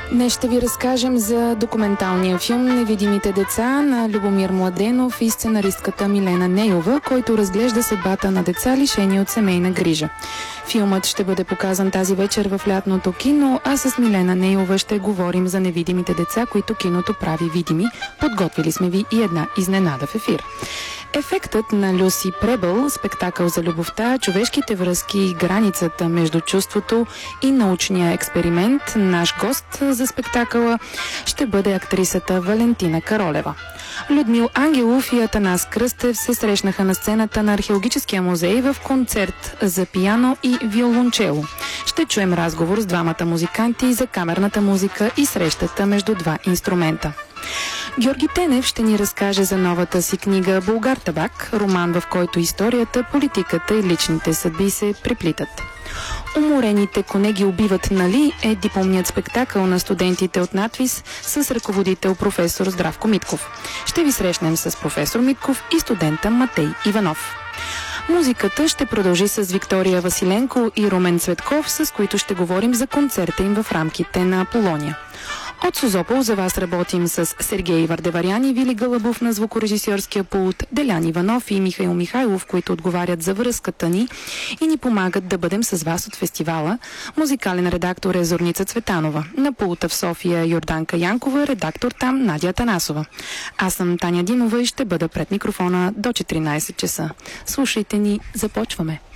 Днес ще ви разкажем за документалния филм "Невидимите деца" на Любомир Младенов и сценаристката Милена Нейова, който разглежда съдбата на деца, лишени от семейна грижа. Филмът ще бъде показан тази вечер в лятното кино, а с Милена Нейова ще говорим за невидимите деца, които киното прави видими. Подготвили сме ви и една изненада в ефир. Ефектът на Люси Пребъл, спектакъл за любовта, човешките връзки и границата между чувството и научния експеримент. Наш гост за спектакъла ще бъде актрисата Валентина Каролева. Людмил Ангелов и Атанас Кръстев се срещнаха на сцената на Археологическия музей в концерт за пиано и виолончело. Ще чуем разговор с двамата музиканти за камерната музика и срещата между два инструмента. Георги Тенев ще ни разкаже за новата си книга "Булгар табак", роман, в който историята, политиката и личните съдби се преплитат. "Уморените коне ги убиват, нали?" е дипломният спектакъл на студентите от надвис с ръководител професор Здравко Митков. Ще ви срещнем с професор Митков и студента Матей Иванов. Музиката ще продължи с Виктория Василенко и Румен Цветков, с които ще говорим за концерта им в рамките на Аполония. От Созопол за вас работим с Сергей Вардеварян и Вили Гълъбов на звукорежисьорския пулт, Делян Иванов и Михаил Михайлов, които отговарят за връзката ни и ни помагат да бъдем с вас от фестивала. Музикален редактор е Зорница Цветанова. На пулта в София Йорданка Янкова, редактор там Надя Танасова. Аз съм Таня Димова и ще бъда пред микрофона до 14 часа. Слушайте ни, започваме!